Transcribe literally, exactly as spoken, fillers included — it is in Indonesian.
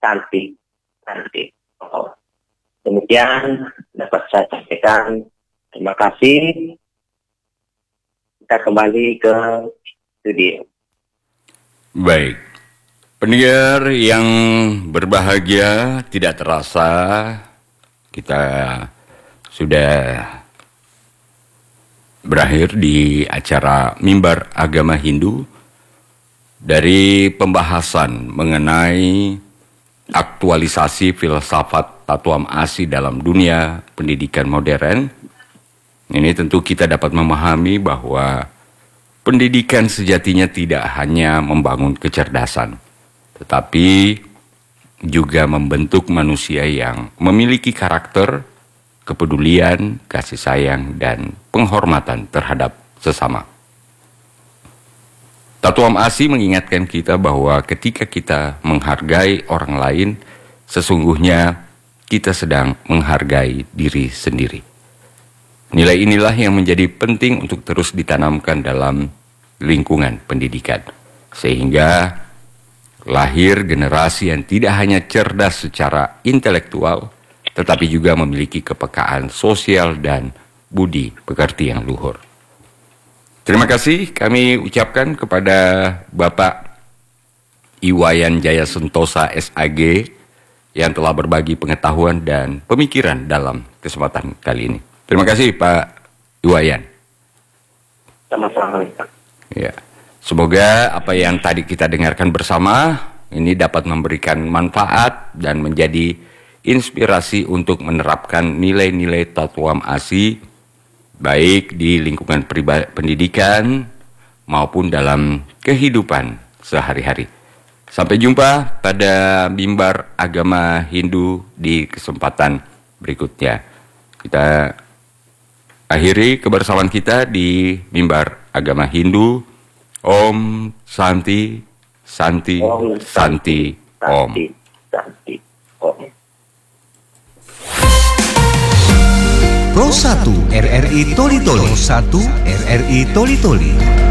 cantik, cantik. Oh. Demikian dapat saya sampaikan. Terima kasih. Kita kembali ke studio. Baik. Pendengar yang berbahagia, tidak terasa kita sudah berakhir di acara Mimbar Agama Hindu dari pembahasan mengenai aktualisasi filsafat Tatuam Asi dalam dunia pendidikan modern. Ini tentu kita dapat memahami bahwa pendidikan sejatinya tidak hanya membangun kecerdasan, tetapi juga membentuk manusia yang memiliki karakter, kepedulian, kasih sayang, dan penghormatan terhadap sesama. Tatuam Asi mengingatkan kita bahwa ketika kita menghargai orang lain, sesungguhnya kita sedang menghargai diri sendiri. Nilai inilah yang menjadi penting untuk terus ditanamkan dalam lingkungan pendidikan, sehingga lahir generasi yang tidak hanya cerdas secara intelektual, tetapi juga memiliki kepekaan sosial dan budi pekerti yang luhur. Terima kasih kami ucapkan kepada Bapak Iwayan Jaya Sentosa S A G yang telah berbagi pengetahuan dan pemikiran dalam kesempatan kali ini. Terima kasih Pak Iwayan. Sama-sama. Ya. Semoga apa yang tadi kita dengarkan bersama ini dapat memberikan manfaat dan menjadi inspirasi untuk menerapkan nilai-nilai Tatuam Asi baik di lingkungan pribadi, pendidikan maupun dalam kehidupan sehari-hari. Sampai jumpa pada Mimbar Agama Hindu di kesempatan berikutnya. Kita akhiri kebersamaan kita di Mimbar Agama Hindu. Om Santi, Santi, Om Santi, Om. Santi, Santi, Om. Pro satu R R I Toli Toli. Pro satu R R I Toli Toli.